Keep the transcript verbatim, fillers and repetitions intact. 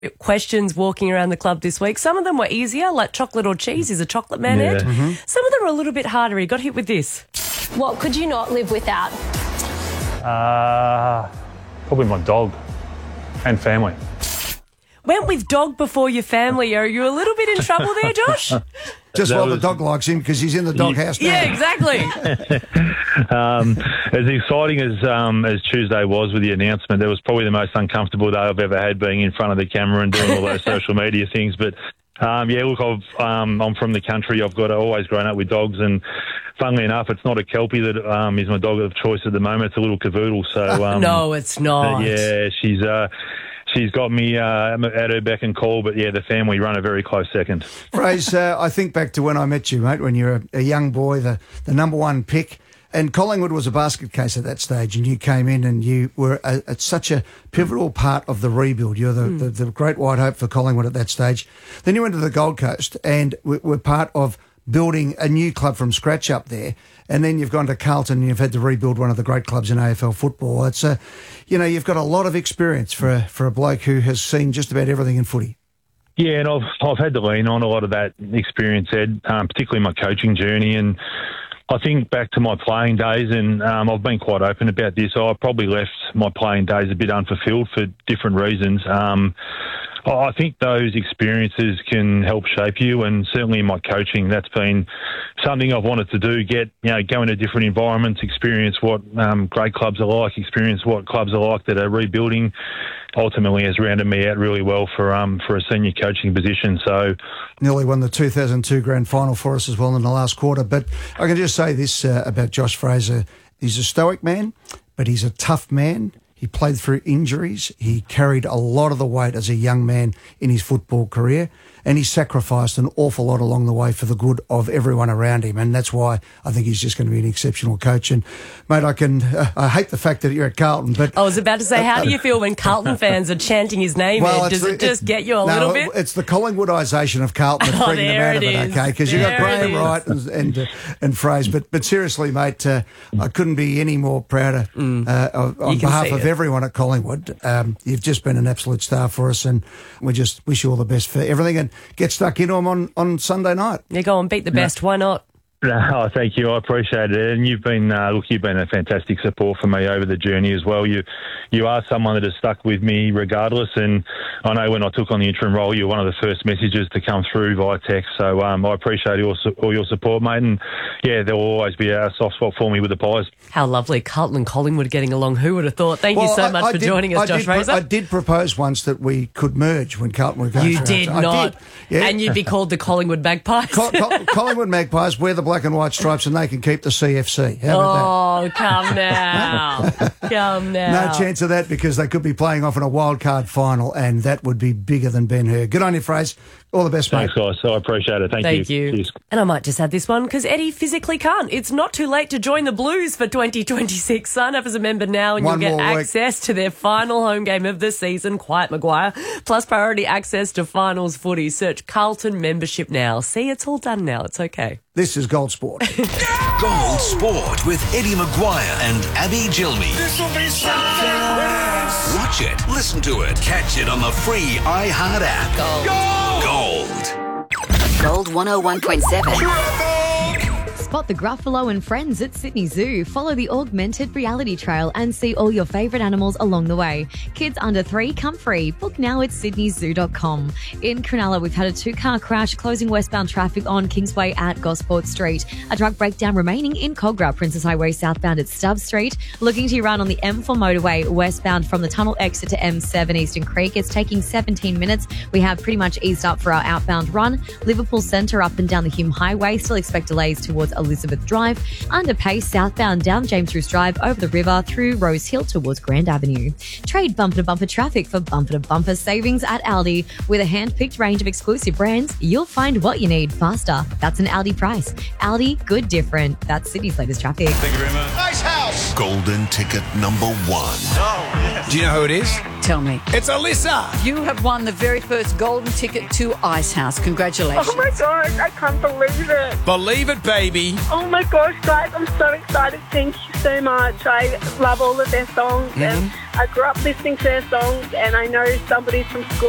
questions walking around the club this week. Some of them were easier, like chocolate or cheese. Is a chocolate man, Yeah. Ed? Mhm. Some of them were a little bit harder. He got hit with this. What could you not live without? Uh, probably my dog and family. Went with dog before your family. Are you a little bit in trouble there, Josh? Just That while the was- dog likes him because he's in the dog house now. Yeah, exactly. Um, as exciting as um, as Tuesday was with the announcement, that was probably the most uncomfortable day I've ever had, being in front of the camera and doing all those social media things. But um, yeah, look, I've, um, I'm from the country. I've got always grown up with dogs, and funnily enough, it's not a Kelpie that um, is my dog of choice at the moment. It's a little cavoodle. So um, no, it's not. yeah, she's. Uh, She's got me uh, at her beck and call, but yeah, the family run a very close second. Fraser, uh, I think back to when I met you, mate, when you were a, a young boy, the, the number one pick. And Collingwood was a basket case at that stage, and you came in and you were a, a, such a pivotal part of the rebuild. You're the, mm. the, the great white hope for Collingwood at that stage. Then you went to the Gold Coast and were, were part of building a new club from scratch up there. And then you've gone to Carlton and you've had to rebuild one of the great clubs in A F L football. It's a, you know, you've got a lot of experience for a, for a bloke who has seen just about everything in footy. Yeah, and I've I've had to lean on a lot of that experience, Ed, um, particularly my coaching journey. And I think back to my playing days, and um, I've been quite open about this. I probably left my playing days a bit unfulfilled for different reasons. Um, I think those experiences can help shape you, and certainly in my coaching, that's been something I've wanted to do, get, you know, go into different environments, experience what um, great clubs are like, experience what clubs are like that are rebuilding. Ultimately has rounded me out really well for um for a senior coaching position. So nearly won the two thousand two grand final for us as well in the last quarter. But I can just say this uh, about Josh Fraser. He's a stoic man, but he's a tough man. He played through injuries. He carried a lot of the weight as a young man in his football career, and he sacrificed an awful lot along the way for the good of everyone around him. And that's why I think he's just going to be an exceptional coach. And, mate, I can uh, I hate the fact that you're at Carlton, but... I was about to say, how do you feel when Carlton fans are chanting his name? Well, Ed? Does the, it just get you a no, little bit? It's the Collingwoodisation of Carlton that's Oh, bringing them out of it, it okay? Because you've got There it Graham is. Wright and and, uh, and Fraser. But, but seriously, mate, uh, I couldn't be any more prouder uh, of, on You can behalf see of it. everyone at Collingwood. Um, you've just been an absolute star for us, and we just wish you all the best for everything, and get stuck into them on, on Sunday night. You go and beat the best. Why not? No, thank you. I appreciate it. And you've been, uh, look, you've been a fantastic support for me over the journey as well. You you are someone that has stuck with me regardless. And I know when I took on the interim role, you were one of the first messages to come through via text. So um, I appreciate all, su- all your support, mate. And yeah, there will always be a soft spot for me with the Pies. How lovely. Carlton and Collingwood getting along. Who would have thought? Thank you Well, so I- much I for did- joining us, I Josh did, pro- Fraser. I did propose once that we could merge when Carlton were going You through did it. I not. did. Yeah. And you'd be called the Collingwood Magpies. Co- Co- Collingwood Magpies wear the black and white stripes, and they can keep the C F C. How about Oh, come now. Come that? now. No chance of that, because they could be playing off in a wild card final, and that would be bigger than Ben Hur. Good on you, Fraser. All the best, mate. Thanks, guys. So I appreciate it. Thank, Thank you. Cheers. And I might just add this one because Eddie physically can't. It's not too late to join the Blues for twenty twenty-six. Sign up as a member now and One you'll get more week. access to their final home game of the season, Quiet Maguire, plus priority access to finals footy. Search Carlton membership now. See, it's all done now. It's okay. This is Gold Sport. Gold Sport with Eddie Maguire and Abby Gilmy. This'll be something. Watch it, listen to it, catch it on the free iHeart app. Gold. Gold. Gold one oh one point seven. Spot the Gruffalo and friends at Sydney Zoo. Follow the augmented reality trail and see all your favourite animals along the way. Kids under three come free. Book now at sydney zoo dot com. In Cronulla, we've had a two-car crash closing westbound traffic on Kingsway at Gosport Street. A truck breakdown remaining in Cogra, Princess Highway southbound at Stubbs Street. Looking to run on the M four motorway westbound from the tunnel exit to M seven Eastern Creek. It's taking seventeen minutes. We have pretty much eased up for our outbound run. Liverpool Centre up and down the Hume Highway. Still expect delays towards Elizabeth Drive. Under pace southbound down James Roos Drive over the river through Rose Hill towards Grand Avenue. Trade bumper to bumper traffic for bumper to bumper savings at Aldi. With a hand-picked range of exclusive brands, you'll find what you need faster. That's an Aldi price. Aldi, good different. That's Sydney's latest traffic. Thank you very much. Nice house. Golden ticket number one. Oh, yes. Do you know who it is? Tell me. It's Alyssa. You have won the very first golden ticket to Ice House. Congratulations. Oh my gosh, I can't believe it. Believe it, baby. Oh my gosh, guys, I'm so excited. Thank you so much. I love all of their songs, Mm-hmm. and I grew up listening to their songs, and I know somebody from school